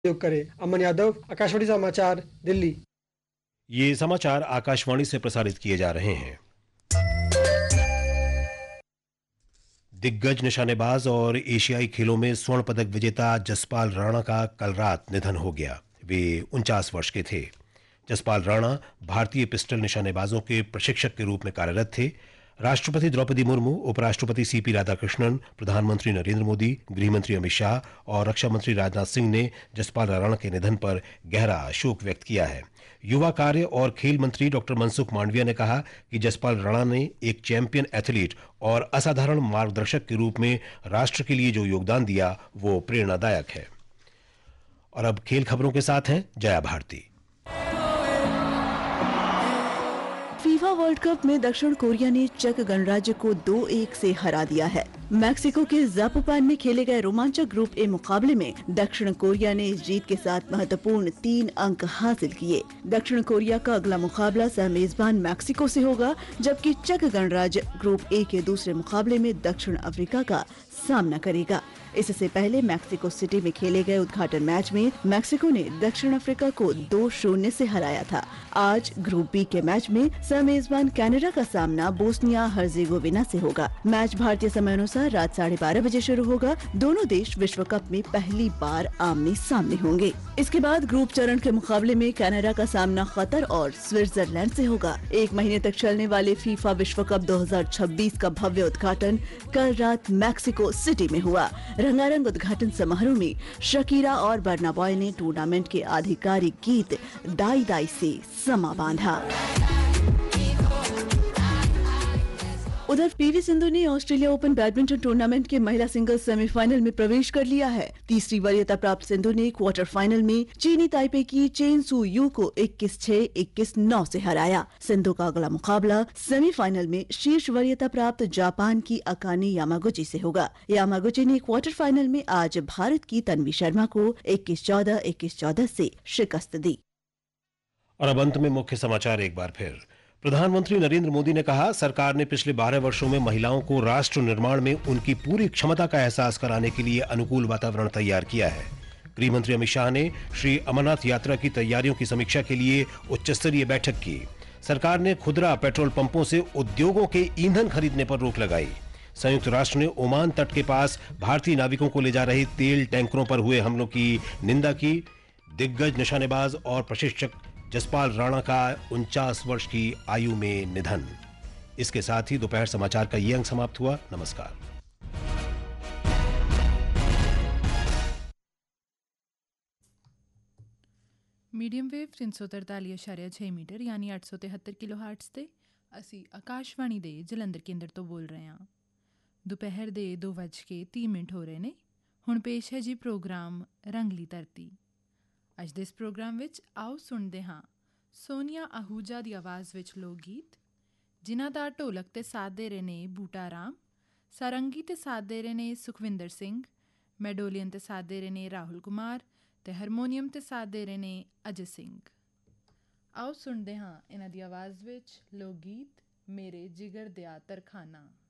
उपयोग करें। अमन यादव, आकाशवाणी समाचार, दिल्ली। ये समाचार आकाशवाणी से प्रसारित किए जा रहे हैं। दिग्गज निशानेबाज और एशियाई खेलों में स्वर्ण पदक विजेता जसपाल राणा का कल रात निधन हो गया। वे 49 वर्ष के थे। जसपाल राणा भारतीय पिस्टल निशानेबाजों के प्रशिक्षक के रूप में कार्यरत थे। राष्ट्रपति द्रौपदी मुर्मू, उपराष्ट्रपति सीपी राधाकृष्णन, प्रधानमंत्री नरेंद्र मोदी, गृहमंत्री अमित शाह और रक्षा मंत्री राजनाथ सिंह ने जसपाल राणा के निधन पर गहरा शोक व्यक्त किया है। युवा कार्य और खेल मंत्री डॉक्टर मनसुख मांडविया ने कहा कि जसपाल राणा ने एक चैंपियन एथलीट और असाधारण मार्गदर्शक के रूप में राष्ट्र के लिए जो योगदान दिया वो प्रेरणादायक है। और अब खेल खबरों के साथ हैं Jaya Bharti. FIFA world cup में दक्षिण कोरिया ने चेक गणराज्य को 2-1 से हरा दिया है। मैक्सिको के जापोपान में खेले गए रोमांचक ग्रुप ए मुकाबले में दक्षिण कोरिया ने इस जीत के साथ महत्वपूर्ण 3 अंक हासिल किए। दक्षिण कोरिया का अगला मुकाबला सह मेजबान मैक्सिको से होगा, जबकि चेक गणराज्य ग्रुप ए के दूसरे मुकाबले में दक्षिण अफ्रीका का सामना करेगा। इससे पहले मैक्सिको सिटी में खेले गए उद्घाटन मैच में मैक्सिको ने दक्षिण अफ्रीका को 2-0 से हराया था। आज ग्रुप बी के मैच में सह मेजबान कनाडा का सामना बोस्निया हर्जेगोविना से होगा। मैच भारतीय समय अनुसार रात 12:30 बजे शुरू होगा। दोनों देश विश्व कप में पहली बार आमने सामने होंगे। इसके बाद ग्रुप चरण के मुकाबले में कनाडा का सामना कतर और स्विट्जरलैंड से होगा। 1 महीने तक चलने वाले फीफा विश्व कप 2026 का भव्य उद्घाटन कल रात मैक्सिको सिटी में हुआ। रंगारंग उद्घाटन समारोह में शकीरा और बर्ना बॉय ने टूर्नामेंट के आधिकारिक गीत दाई दाई से समा बांधा। उधर पीवी सिंधु ने ऑस्ट्रेलिया ओपन बैडमिंटन टूर्नामेंट के महिला सिंगल्स सेमीफाइनल में प्रवेश कर लिया है। तीसरी वरीयता प्राप्त सिंधु ने क्वार्टर फाइनल में चीनी ताइपे की चेन सू यू को 21-6, 21-9 से हराया। सिंधु का अगला मुकाबला सेमीफाइनल में शीर्ष वरीयता प्राप्त जापान की अकाने यामागुची से होगा। यामागुची ने क्वार्टर फाइनल में आज भारत की तन्वी शर्मा को 21-14, 21-14 से शिकस्त दी। और अब अंत में मुख्य समाचार एक बार फिर। प्रधानमंत्री नरेंद्र मोदी ने कहा, सरकार ने पिछले 12 वर्षों में महिलाओं को राष्ट्र निर्माण में उनकी पूरी क्षमता का एहसास कराने के लिए अनुकूल वातावरण तैयार किया है। गृहमंत्री अमित शाह ने श्री अमरनाथ यात्रा की तैयारियों की समीक्षा के लिए उच्च स्तरीय बैठक की। सरकार ने खुदरा पेट्रोल पंपों से उद्योगों के ईंधन खरीदने पर रोक लगाई। संयुक्त राष्ट्र ने ओमान तट के पास भारतीय नाविकों को ले जा रहे तेल टैंकरों पर हुए हमलों की निंदा की। दिग्गज निशानेबाज और प्रशिक्षक जसपाल राणा का 49 वर्ष की आयु में निधन। इसके साथ ही दोपहर समाचार का ये अंक समाप्त हुआ। नमस्कार। मीडियम वेव 343.6 मीटर यानी 873 किलोहर्ट्ज ਤੇ ਅਸੀਂ ਆਕਾਸ਼ਵਾਣੀ ਦੇ ਜਲੰਧਰ ਕੇਂਦਰ ਤੋਂ ਬੋਲ ਰਹੇ ਹਾਂ। ਦੁਪਹਿਰ ਦੇ 2:30 ਹੋ ਰਹੇ ਨੇ। ਹੁਣ ਪੇਸ਼ ਹੈ ਜੀ ਪ੍ਰੋਗਰਾਮ ਰੰਗਲੀ ਧਰਤੀ। ਅੱਜ ਦੇ ਇਸ ਪ੍ਰੋਗਰਾਮ ਵਿੱਚ ਆਓ ਸੁਣਦੇ ਹਾਂ ਸੋਨੀਆ ਆਹੂਜਾ ਦੀ ਆਵਾਜ਼ ਵਿੱਚ ਲੋਕ ਗੀਤ, ਜਿਨ੍ਹਾਂ ਦਾ ਢੋਲਕ ਤੇ ਸਾਥ ਦੇ ਰਹੇ ਨੇ ਬੂਟਾ ਰਾਮ, ਸਾਰੰਗੀ ਤੇ ਸਾਥ ਦੇ ਰਹੇ ਨੇ ਸੁਖਵਿੰਦਰ ਸਿੰਘ, ਮੈਡੋਲੀਅਨ ਤੇ ਸਾਥ ਦੇ ਰਹੇ ਨੇ ਰਾਹੁਲ ਕੁਮਾਰ ਤੇ ਹਾਰਮੋਨੀਅਮ ਤੇ ਸਾਥ ਦੇ ਰਹੇ ਨੇ ਅਜੇ ਸਿੰਘ। ਆਓ ਸੁਣਦੇ ਹਾਂ ਇਹਨਾਂ ਦੀ ਆਵਾਜ਼ ਵਿੱਚ ਲੋਕ ਗੀਤ ਮੇਰੇ ਜਿਗਰ ਦਿਆ ਤਰਖਾਨਾ।